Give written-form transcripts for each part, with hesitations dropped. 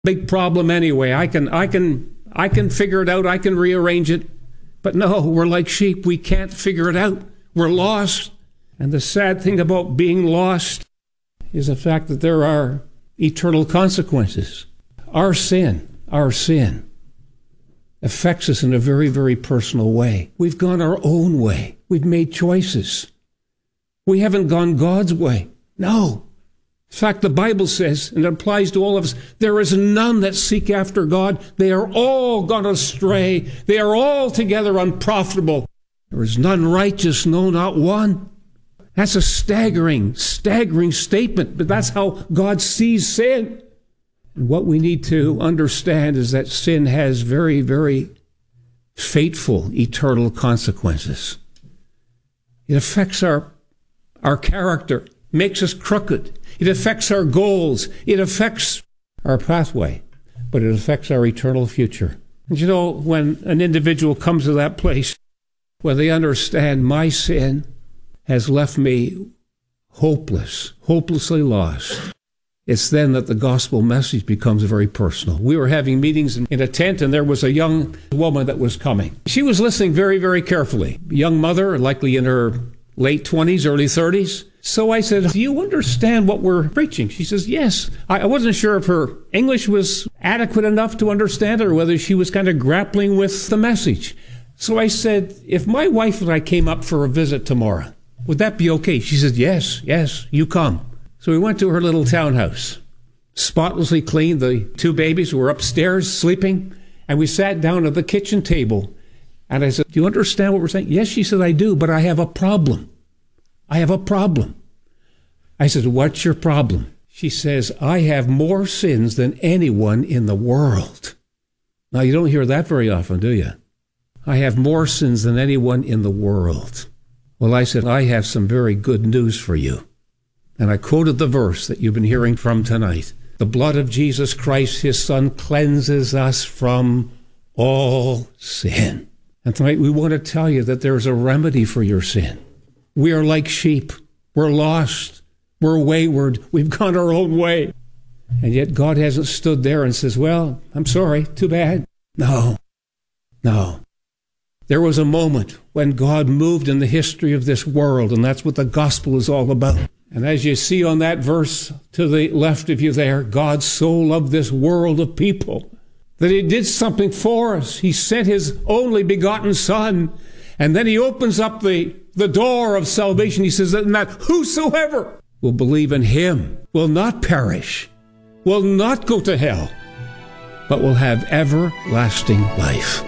big problem anyway. I can figure it out. I can rearrange it. But no, we're like sheep. We can't figure it out. We're lost. And the sad thing about being lost is the fact that there are eternal consequences. Our sin affects us in a very, very personal way. We've gone our own way. We've made choices. We haven't gone God's way. No. In fact, the Bible says, and it applies to all of us, there is none that seek after God. They are all gone astray. They are altogether unprofitable. There is none righteous, no, not one. That's a staggering statement, but that's how God sees sin. And what we need to understand is that sin has very, very fateful, eternal consequences. It affects our character, makes us crooked. It affects our goals. It affects our pathway, but it affects our eternal future. And you know, when an individual comes to that place where they understand my sin has left me hopelessly lost, it's then that the gospel message becomes very personal. We were having meetings in a tent, and there was a young woman that was coming. She was listening very, very carefully. A young mother, likely in her late 20s, early 30s. So I said, do you understand what we're preaching? She says, yes. I wasn't sure if her English was adequate enough to understand it or whether she was kind of grappling with the message. So I said, if my wife and I came up for a visit tomorrow, would that be okay? She said, yes, you come. So we went to her little townhouse, spotlessly clean. The two babies were upstairs sleeping, and we sat down at the kitchen table. And I said, do you understand what we're saying? Yes, she said, I do, but I have a problem. I said, what's your problem? She says, I have more sins than anyone in the world. Now, you don't hear that very often, do you? I have more sins than anyone in the world. Well, I said, I have some very good news for you. And I quoted the verse that you've been hearing from tonight. The blood of Jesus Christ, his Son, cleanses us from all sin. And tonight we want to tell you that there's a remedy for your sin. We are like sheep. We're lost. We're wayward. We've gone our own way. And yet God hasn't stood there and says, well, I'm sorry, too bad. No. There was a moment when God moved in the history of this world, and that's what the gospel is all about. And as you see on that verse to the left of you there, God so loved this world of people that he did something for us. He sent his only begotten Son, and then he opens up the door of salvation. He says that whosoever will believe in him will not perish, will not go to hell, but will have everlasting life.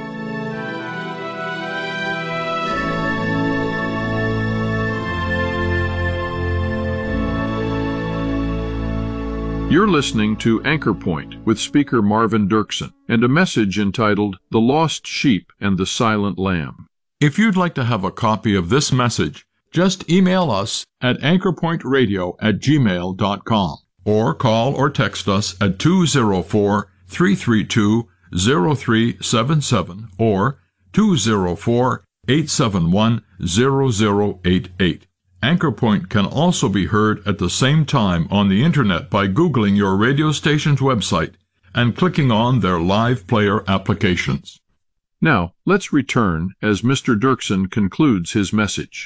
You're listening to Anchor Point with speaker Marvin Dirksen and a message entitled The Lost Sheep and the Silent Lamb. If you'd like to have a copy of this message, just email us at anchorpointradio@gmail.com or call or text us at 204-332-0377 or 204-871-0088. Anchor Point can also be heard at the same time on the Internet by Googling your radio station's website and clicking on their live player applications. Now, let's return as Mr. Dirksen concludes his message.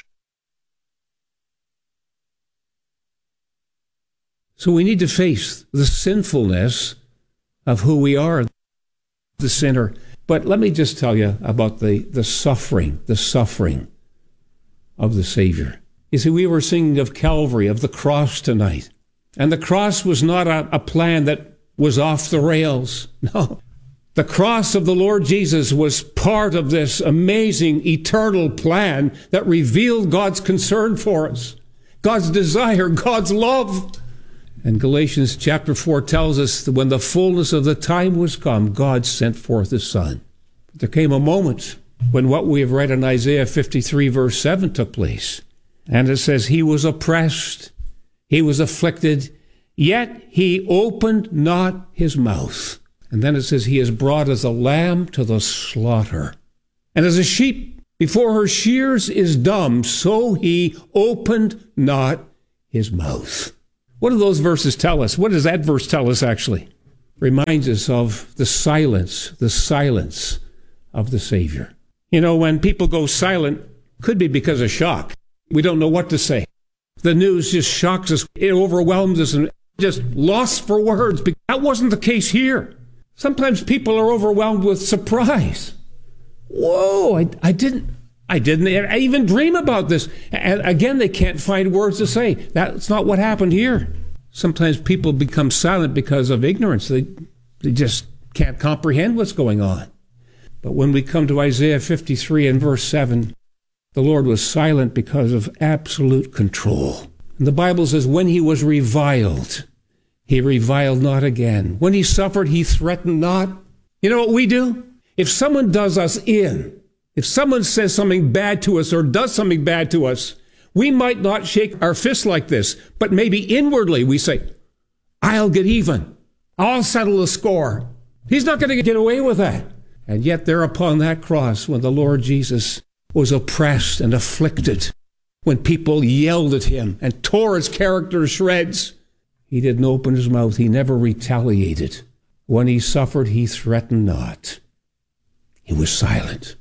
So we need to face the sinfulness of who we are, the sinner. But let me just tell you about the suffering of the Savior. You see, we were singing of Calvary, of the cross tonight. And the cross was not a plan that was off the rails. No. The cross of the Lord Jesus was part of this amazing eternal plan that revealed God's concern for us, God's desire, God's love. And Galatians chapter 4 tells us that when the fullness of the time was come, God sent forth his Son. But there came a moment when what we have read in Isaiah 53 verse 7 took place. And it says, he was oppressed, he was afflicted, yet he opened not his mouth. And then it says, he is brought as a lamb to the slaughter. And as a sheep before her shears is dumb, so he opened not his mouth. What do those verses tell us? What does that verse tell us, actually? reminds us of the silence of the Savior. You know, when people go silent, could be because of shock. We don't know what to say. The news just shocks us. It overwhelms us and just lost for words. But that wasn't the case here. Sometimes people are overwhelmed with surprise. Whoa, I didn't even dream about this. And again, they can't find words to say. That's not what happened here. Sometimes people become silent because of ignorance. They just can't comprehend what's going on. But when we come to Isaiah 53 and verse 7, the Lord was silent because of absolute control. And the Bible says, when he was reviled, he reviled not again. When he suffered, he threatened not. You know what we do? If someone does us in, if someone says something bad to us or does something bad to us, we might not shake our fist like this, but maybe inwardly we say, I'll get even. I'll settle the score. He's not going to get away with that. And yet there upon that cross, when the Lord Jesus was oppressed and afflicted, when people yelled at him and tore his character to shreds, he didn't open his mouth. He never retaliated. When he suffered, he threatened not. He was silent.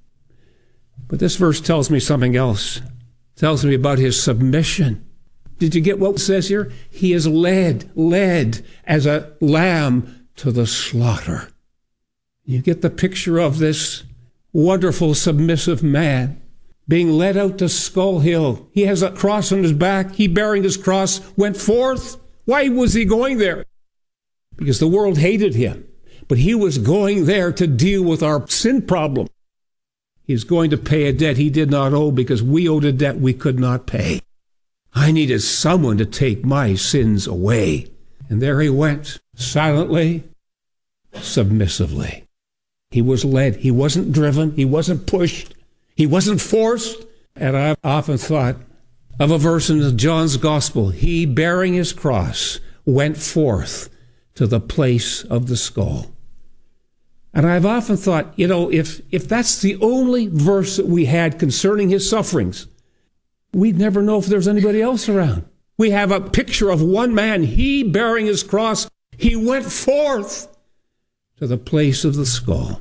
But this verse tells me something else. It tells me about his submission. Did you get what it says here? He is led as a lamb to the slaughter. You get the picture of this wonderful submissive man being led out to Skull Hill. He has a cross on his back. He, bearing his cross, went forth. Why was he going there? Because the world hated him. But he was going there to deal with our sin problem. He was going to pay a debt he did not owe because we owed a debt we could not pay. I needed someone to take my sins away. And there he went, silently, submissively. He was led. He wasn't driven. He wasn't pushed. He wasn't forced. And I've often thought of a verse in John's Gospel. He, bearing his cross, went forth to the place of the skull. And I've often thought, you know, if that's the only verse that we had concerning his sufferings, we'd never know if there's anybody else around. We have a picture of one man, he bearing his cross, he went forth to the place of the skull.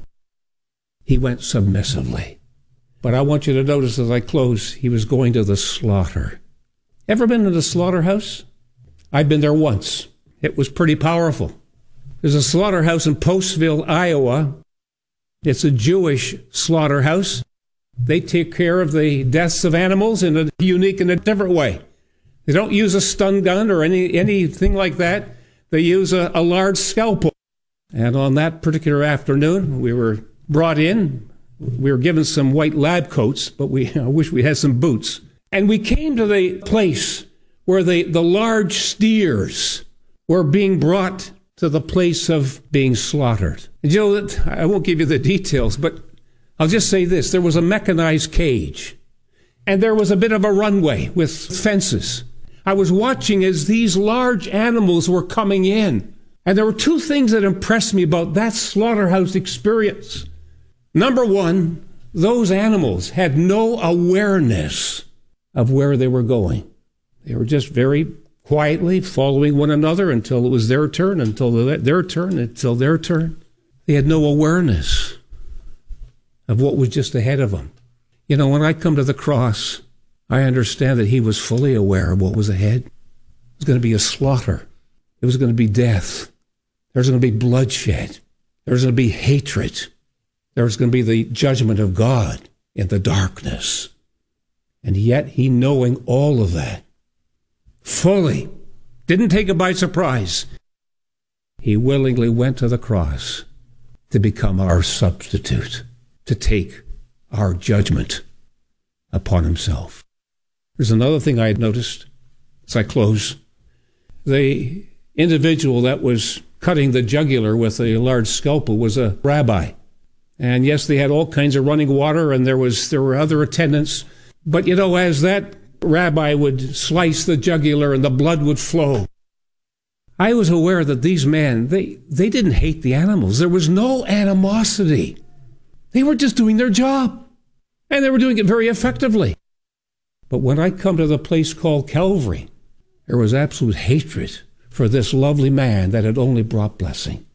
He went submissively. But I want you to notice as I close, he was going to the slaughter. Ever been to the slaughterhouse? I've been there once. It was pretty powerful. There's a slaughterhouse in Postville, Iowa. It's a Jewish slaughterhouse. They take care of the deaths of animals in a unique and a different way. They don't use a stun gun or anything like that. They use a large scalpel. And on that particular afternoon, we were brought in. We were given some white lab coats, but I wish we had some boots. And we came to the place where the large steers were being brought to the place of being slaughtered. And you know, I won't give you the details, but I'll just say this. There was a mechanized cage, and there was a bit of a runway with fences. I was watching as these large animals were coming in, and there were two things that impressed me about that slaughterhouse experience. Number one, those animals had no awareness of where they were going. They were just very quietly following one another until it was their turn, until their turn. They had no awareness of what was just ahead of them. You know, when I come to the cross, I understand that he was fully aware of what was ahead. It was going to be a slaughter. It was going to be death. There was going to be bloodshed. There was going to be hatred. There was going to be the judgment of God in the darkness. And yet he, knowing all of that, fully, didn't take it by surprise. He willingly went to the cross to become our substitute, to take our judgment upon himself. There's another thing I had noticed as I close. The individual that was cutting the jugular with a large scalpel was a rabbi. And yes, they had all kinds of running water, and there were other attendants. But, you know, as that rabbi would slice the jugular and the blood would flow, I was aware that these men, they didn't hate the animals. There was no animosity. They were just doing their job, and they were doing it very effectively. But when I come to the place called Calvary, there was absolute hatred for this lovely man that had only brought blessing.